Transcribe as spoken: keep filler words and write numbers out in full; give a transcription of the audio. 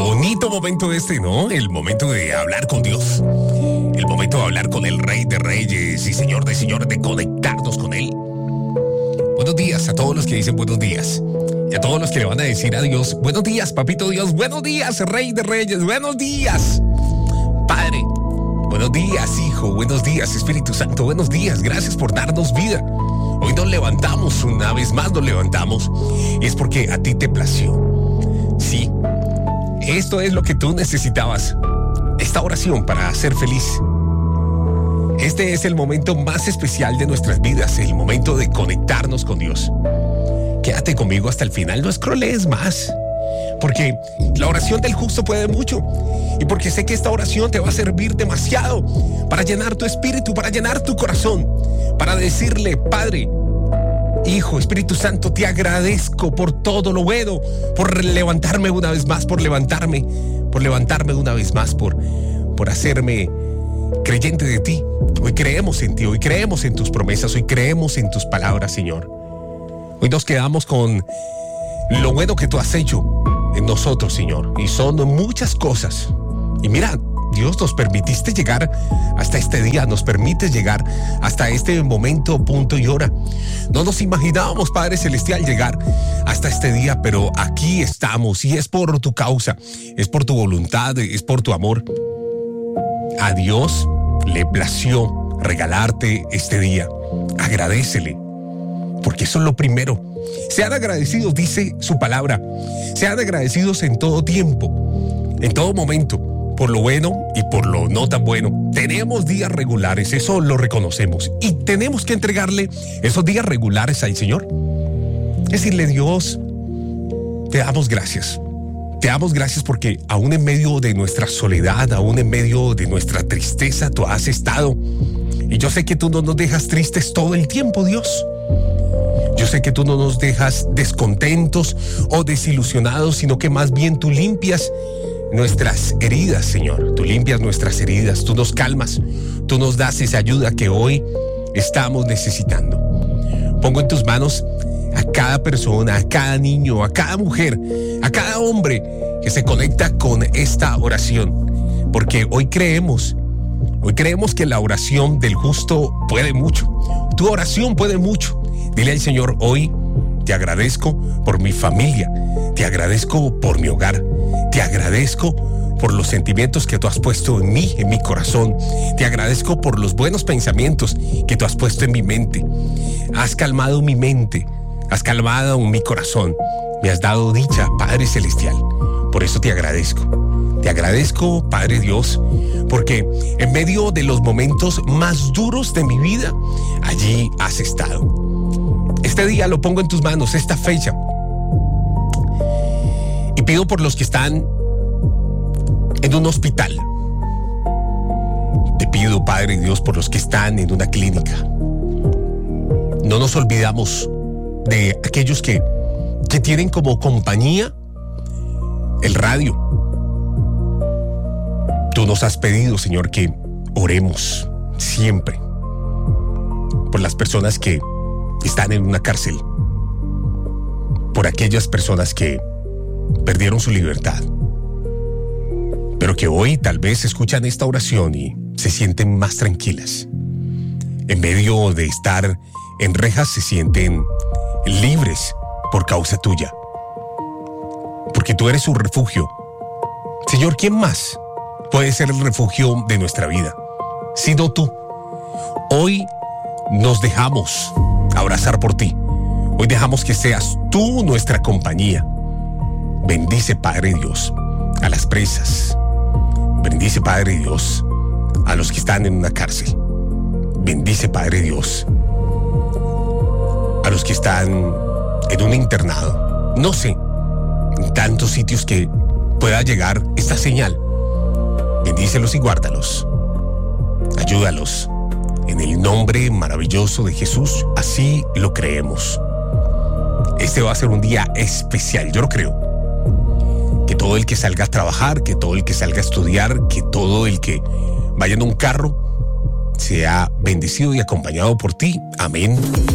Bonito momento este, ¿no? El momento de hablar con Dios. El momento de hablar con el Rey de Reyes y Señor de Señores, de conectarnos con Él. Buenos días a todos los que dicen buenos días. Y a todos los que le van a decir a Dios, buenos días, papito Dios. Buenos días, Rey de Reyes. Buenos días, Padre. Buenos días, Hijo. Buenos días, Espíritu Santo. Buenos días. Gracias por darnos vida. Hoy nos levantamos, una vez más nos levantamos. Y es porque a ti te plació. Sí, esto es lo que tú necesitabas. Esta oración para ser feliz. Este es el momento más especial de nuestras vidas, el momento de conectarnos con Dios. Quédate conmigo hasta el final, no escrolees más, porque la oración del justo puede mucho, y porque sé que esta oración te va a servir demasiado para llenar tu espíritu, para llenar tu corazón, para decirle, Padre, Hijo, Espíritu Santo, te agradezco por todo lo bueno, por levantarme una vez más, por levantarme, por levantarme una vez más, por, por hacerme creyente de ti. Hoy creemos en ti, hoy creemos en tus promesas, hoy creemos en tus palabras, Señor. Hoy nos quedamos con lo bueno que tú has hecho en nosotros, Señor, y son muchas cosas. Y mira, Dios, nos permitiste llegar hasta este día, nos permites llegar hasta este momento, punto y hora. No nos imaginábamos, Padre Celestial, llegar hasta este día, pero aquí estamos y es por tu causa, es por tu voluntad, es por tu amor. A Dios le plació regalarte este día. Agradécele, porque eso es lo primero. Sean agradecidos, dice su palabra. Sean agradecidos en todo tiempo, en todo momento, por lo bueno y por lo no tan bueno. Tenemos días regulares, eso lo reconocemos, y tenemos que entregarle esos días regulares al Señor. Decirle, Dios, te damos gracias. Te damos gracias porque aún en medio de nuestra soledad, aún en medio de nuestra tristeza, tú has estado. Y yo sé que tú no nos dejas tristes todo el tiempo, Dios. Yo sé que tú no nos dejas descontentos o desilusionados, sino que más bien tú limpias nuestras heridas, Señor. Tú limpias nuestras heridas, tú nos calmas, tú nos das esa ayuda que hoy estamos necesitando. Pongo en tus manos a cada persona, a cada niño, a cada mujer, a cada hombre que se conecta con esta oración, porque hoy creemos, hoy creemos que la oración del justo puede mucho. Tu oración puede mucho. Dile al Señor, hoy te agradezco por mi familia, te agradezco por mi hogar, te agradezco por los sentimientos que tú has puesto en mí, en mi corazón. Te agradezco por los buenos pensamientos que tú has puesto en mi mente. Has calmado mi mente, has calmado mi corazón. Me has dado dicha, Padre Celestial. Por eso te agradezco. Te agradezco, Padre Dios, porque en medio de los momentos más duros de mi vida, allí has estado. Este día lo pongo en tus manos, esta fecha. Y pido por los que están en un hospital. Te pido, Padre Dios, por los que están en una clínica. No nos olvidamos de aquellos que, que tienen como compañía el radio. Tú nos has pedido, Señor, que oremos siempre por las personas que están en una cárcel, por aquellas personas que perdieron su libertad, pero que hoy tal vez escuchan esta oración y se sienten más tranquilas. En medio de estar en rejas se sienten libres por causa tuya, porque tú eres su refugio. Señor, ¿quién más puede ser el refugio de nuestra vida sino tú? Hoy nos dejamos abrazar por ti. Hoy dejamos que seas tú nuestra compañía. Bendice, Padre Dios, a las presas. Bendice, Padre Dios, a los que están en una cárcel. Bendice, Padre Dios, a los que están en un internado. No sé, en tantos sitios que pueda llegar esta señal. Bendícelos y guárdalos. Ayúdalos. En el nombre maravilloso de Jesús, así lo creemos. Este va a ser un día especial, yo lo creo. Que todo el que salga a trabajar, que todo el que salga a estudiar, que todo el que vaya en un carro sea bendecido y acompañado por ti. Amén.